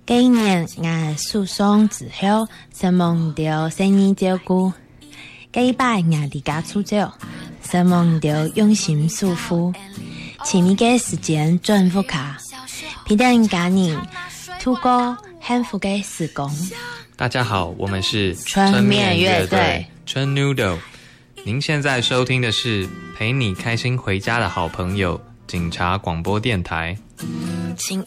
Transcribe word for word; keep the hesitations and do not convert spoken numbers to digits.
今年我诉讼之后，希望到生意照顾。这摆我离家出走，希望到用心祝福。前面嘅时间转复卡，皮蛋家人度过幸福嘅时光。 大家好，我们是春面乐队春 Noodle。您现在收听的是陪你开心回家的好朋友警察广播电台。 亲